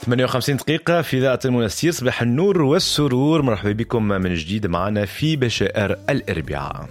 58 دقيقة في إذاعة المنستير. صباح النور والسرور، مرحبا بكم من جديد معنا في بشائر الأربعاء.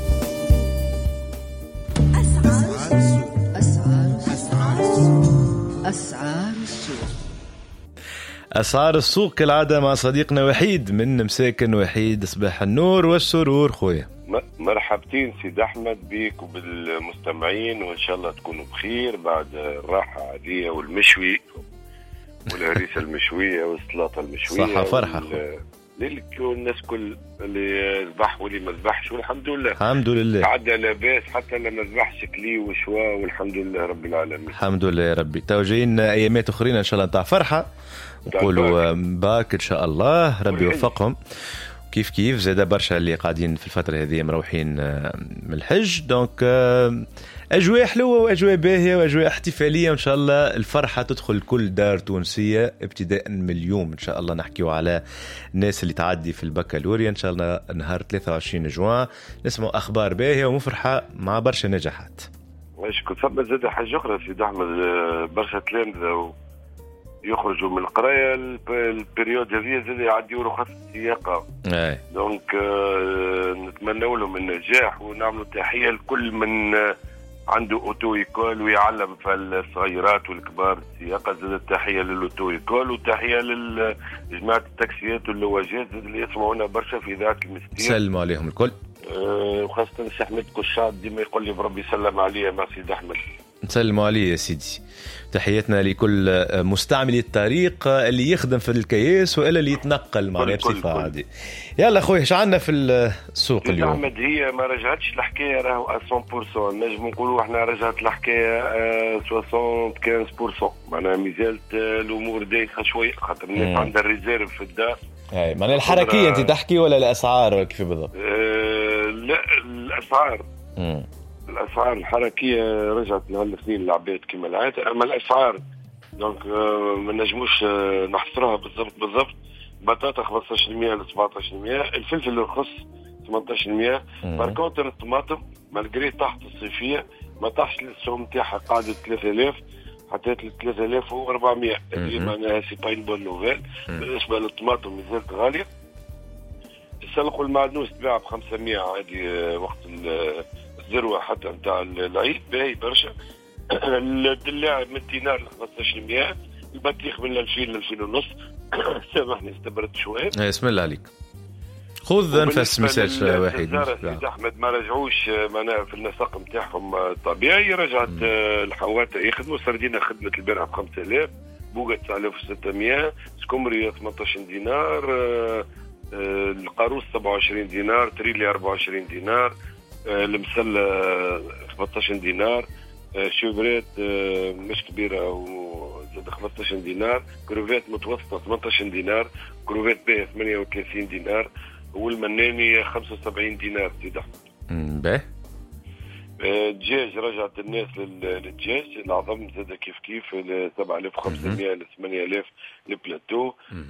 أسعار السوق كالعادة مع صديقنا وحيد من مساكن وحيد. صباح النور والسرور خويا. مرحبتين سيد أحمد بيك وبالمستمعين، وإن شاء الله تكونوا بخير بعد الراحة عادية والمشوي والهريسة المشوية والسلطة المشوية. صحة فرحة الناس كل اللي ذبح واللي ما ذبحش، والحمد لله الحمد لله عدى لاباس حتى لما ذبحش كلي وشوا، والحمد لله رب العالمين. الحمد لله يا ربي. تو جايين أيامات أخرين إن شاء الله نتاع فرحة، نقولوا باك إن شاء الله ربي يوفقهم. كيف زاد برشا اللي قاعدين في الفترة هذه مروحين من الحج، دونك أجواء حلوة وأجواء باهية وأجواء احتفالية، وإن شاء الله الفرحة تدخل كل دار تونسية ابتداء من اليوم. إن شاء الله نحكيو على الناس اللي تعدي في البكالوريا إن شاء الله نهار 23 جوان، نسمعوا أخبار باهية ومفرحة مع برشا نجاحات. كنت ثم زاد حاجة أخرى سيد أحمد، برشا تلامذة يخرجوا من القراية البريود هذه زاد يعديوا رخص السياقة. دونك نتمنى لهم النجاح ونعملوا تحية لكل من عنده أوتو إيكول ويعلم في الصغيرات والكبار السياقة. زاد التحية للأوتو إيكول وتحية لجماعة التاكسيات واللواجات اللي يسمعونا برشا في إذاعة المستير. سلموا عليهم الكل، وخاصة السي أحمد كشاد ديما يقول لي بربي سلم عليه مع سيد أحمد. نسلموا عليه يا سيدي. تحياتنا لكل مستعملي الطريق اللي يخدم في الكياس وإلا اللي يتنقل معنا بصفة عادية. يلا خويا ايش عندنا في السوق اليوم؟ أحمد هي ما رجعتش الحكاية راهو 100%، نجم نقولوا احنا رجعت الحكاية 75%، معناها مازالت الأمور دايخة شوية خاطر الناس عندها الريزيرف في الدار. اي معناها الحركية انت تحكي ولا الأسعار كيف بالضبط؟ لا الأسعار. الأسعار الحركية رجعت نهار الاثنين العباد كما العادة، أما الأسعار دونك ما نجموش نحصرها بالضبط. بطاطا 15% ل 17%، الفلفل الرخص 18%. باركونتر الطماطم مالجري تحت الصيفية ما طاحش السهم نتاعها، قاعدة 3000 حتى 3400. هذه معناها سي با بون نوفيل. بالنسبة للطماطم مازالت غالية. السلق والمعدنوس تباع ب500 عادي وقت الذروة حتى نتاع العيد، باهي برشا. الدلاع من دينار ل 15%، البطيخ من 2000 ل 2500. سامحني استبرت شوية. اسم الله عليك، خذ نفس مساج واحد. سيد أحمد ما رجعوش معناها في النسق نتاعهم طبيعي. رجعت الحواتة يخدموا سردينة خدمة البارحة ب5000، بوغا 9600، سكمرية 18 دينار، القاروس 27 دينار، تريلي 24 دينار، المسلة 15 دينار، شوفريت مش كبيرة وزاد 15 دينار، كروفيت متوسطة 18 دينار، كروفيت باهي 38 دينار، والمناني 75 دينار. سيد أحمد باهي. الدجاج رجعت الناس للدجاج العظم زاد كيف 7500 ل 8000 للبلاتو،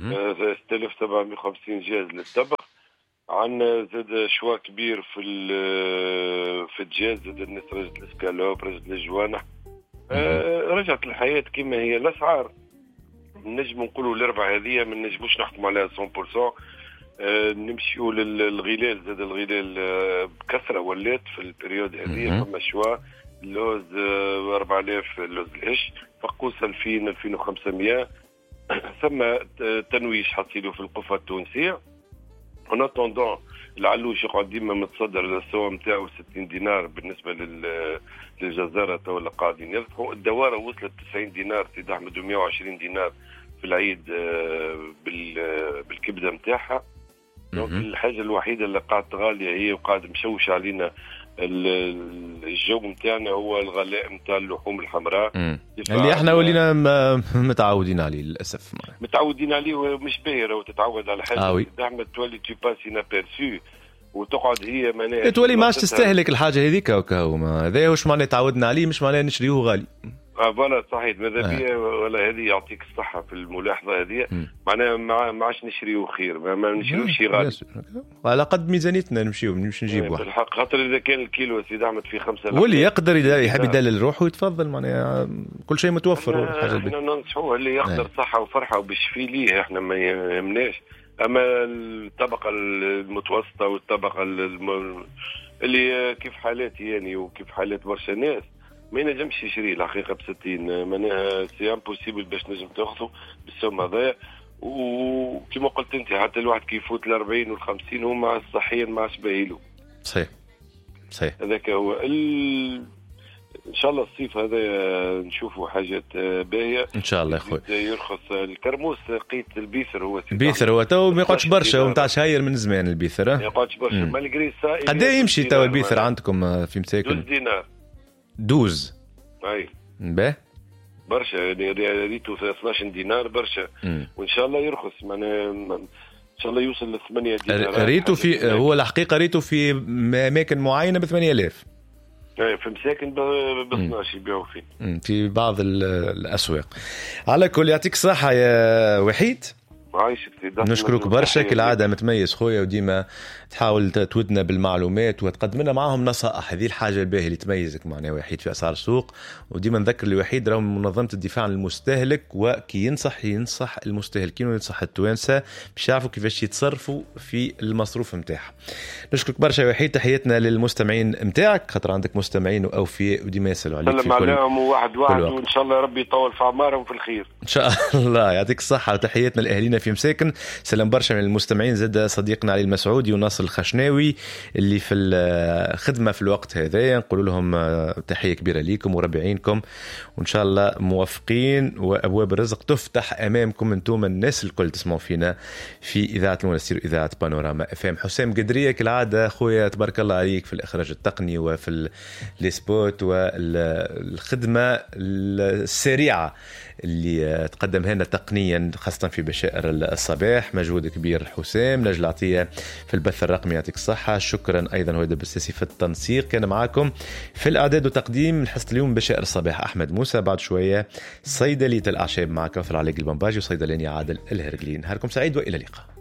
6750 جاز للطبخ. عندنا زاد شوا كبير في الدجاج، زاد الناس رجعت الاسكالوب، رجعت الجوانح. رجعت الحياة كما هي. الأسعار نجم نقولوا الأربعة هذه ما نجموش نحكم عليها 100%. نمشيوا للغلال، زاد الغلال بكثرة ولات في البريود هذه. فما شوا اللوز 4000 لوز الهش، فقوس 2000 2500. ثم تنويش حصيله في القفة التونسية. en attendant العلوش يقعد ديما متصدر للسوا نتاعو 60 دينار بالنسبه للجزاره ولا قاعدين يربحوا. الدواره وصلت 90 دينار سيد احمد و120 دينار في العيد بالكبده نتاعها. دونك الحاجه الوحيده اللي قاعده غاليه هي وقاعد مشوش علينا الجو نتاعنا هو الغلاء نتاع اللحوم الحمراء اللي احنا ولينا متعودين عليه للاسف. متعودين عليه ومش باهي وتتعود على حاجه دائما تولي تو باسي نابيرسو وتقعد هي معناها تولي ما عادش تستهلك الحاجه هذيك وكهو. هذا واش معناه تعودنا عليه، مش معناه نشريوه غالي. فوالا صحيح ماذا بيا ولا هذه يعطيك الصحة في الملاحظة هذه. معناها ما عادش نشريو خير، ما نشريو شيء غالي على قد ميزانيتنا نمشيو نجيبوا بالحق. خاطر إذا كان الكيلو سيدي أحمد في 5 واللي يقدر يحب يدلل روحه يتفضل، معناها كل شيء متوفر. احنا ننصحوه اللي يقدر صحة وفرحة وبالشفي ليه، احنا ما يهمناش. أما الطبقة المتوسطة والطبقة اللي كيف حالاتي يعني وكيف حالات برشا ناس ما ينجمش يشري الحقيقه ب60، معناها سي امبوسيبل باش نجم تاخذه بالسوم هذايا. وكما قلت انت حتى الواحد كي يفوت ال40 وال50 هو مع صحيا ما عادش باهيلو. صحيح هذاك هو ان شاء الله الصيف هذا نشوفوا حاجات باهيه ان شاء الله يا خويا. يرخص الكرموس قيت البيثر هو تو ما يقعدش برشا ونتاع شهير من زمان البيثر ما يقعدش برشا مالغري السائل. قد ايه يمشي تو البيثر عندكم في مساكن؟ 12 دينار 12 اي باهي برشا يعني ريتو 12 دينار برشا. وان شاء الله يرخص معناها ان شاء الله يوصل ل 8 دينار. ريتو في هو الحقيقه ريتو في اماكن معينه ب 8000 في مساكن ب 12 يبيعوا فيه في بعض الاسواق. على كل يعطيك الصحه يا وحيد، عايشك. نشكرك برشا كالعادة، متميز خويا وديما تحاول تودنا بالمعلومات وتقدم لنا معهم نصائح. هذه الحاجة الباهية اللي تميزك معناها وحيد في أسعار السوق. وديما نذكر الوحيد راهو منظمة الدفاع عن المستهلك، وكي ينصح المستهلكين وينصح التوانسة باش يعرفوا كيفاش يتصرفوا في المصروف متاعهم. نشكرك برشا يا وحيد، تحياتنا للمستمعين متاعك خاطر عندك مستمعين وأوفياء وديما يسألوا عليك. سلم عليهم واحد وإن شاء الله ربي يطول في أعمارهم في الخير إن شاء الله. يعطيك الصحة وتحياتنا لأهلنا في مساكن. سلام برشا من المستمعين زاد صديقنا علي المسعودي وناصر الخشناوي اللي في الخدمة في الوقت هذا، نقول لهم تحية كبيرة ليكم وربي يعينكم وإن شاء الله موفقين وأبواب الرزق تفتح أمامكم أنتم الناس الكل تسمعوا فينا في إذاعة المنستير إذاعة بانوراما FM. حسام قدرية كالعادة خويا تبارك الله عليك في الإخراج التقني وفي السبوت والخدمة السريعة اللي تقدمها لنا تقنيا خاصة في بشائر الصباح. مجهود كبير حسام. نجل عطية في البث الرقمي يعطيك الصحة. شكرا أيضا هو الساسي في التنسيق. كان معاكم في الإعداد وتقديم الحصة اليوم بشائر الصباح أحمد موسى. بعد شوية صيدلية الأعشاب مع كوثر علي البنباجي وصيدلاني عادل الهرقلي. نهاركم سعيد وإلى اللقاء.